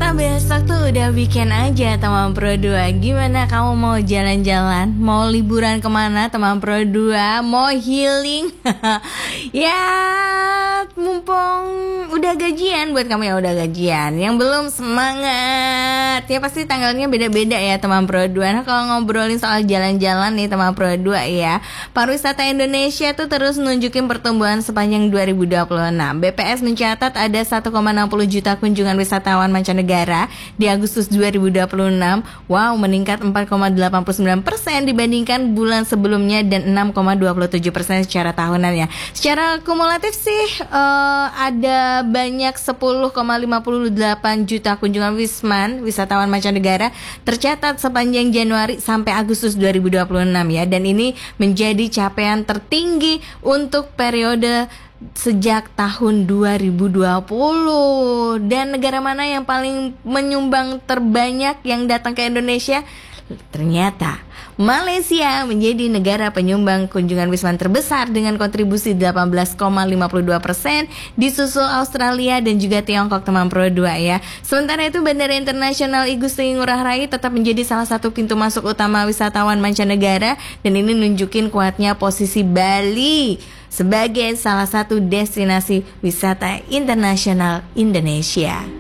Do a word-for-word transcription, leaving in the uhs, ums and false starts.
Karena besok tuh udah weekend aja teman Pro dua. Gimana kamu mau jalan-jalan? Mau liburan kemana teman Pro dua? Mau healing? Ya mumpung udah gajian, buat kamu yang udah gajian, yang belum semangat, ya pasti tanggalnya beda-beda ya teman Pro dua. Nah kalau ngobrolin soal jalan-jalan nih teman Pro dua ya, pariwisata Indonesia tuh terus nunjukin pertumbuhan sepanjang dua ribu dua puluh enam. B P S mencatat ada satu koma enam puluh juta kunjungan wisatawan mancanegara di Agustus dua ribu dua puluh enam. Wow, meningkat empat koma delapan puluh sembilan persen dibandingkan bulan sebelumnya dan enam koma dua puluh tujuh persen secara tahunannya. Secara kumulatif sih uh, ada banyak sepuluh koma lima puluh delapan juta kunjungan wisman wisatawan mancanegara tercatat sepanjang Januari sampai Agustus dua ribu dua puluh enam ya, dan ini menjadi capaian tertinggi untuk periode sejak tahun dua ribu dua puluh. Dan negara mana yang paling menyumbang terbanyak yang datang ke Indonesia? Ternyata Malaysia menjadi negara penyumbang kunjungan wisman terbesar dengan kontribusi delapan belas koma lima puluh dua persen, disusul Australia dan juga Tiongkok teman Pro dua ya. Sementara itu Bandara Internasional I Gusti Ngurah Rai tetap menjadi salah satu pintu masuk utama wisatawan mancanegara, dan ini nunjukin kuatnya posisi Bali sebagai salah satu destinasi wisata internasional Indonesia.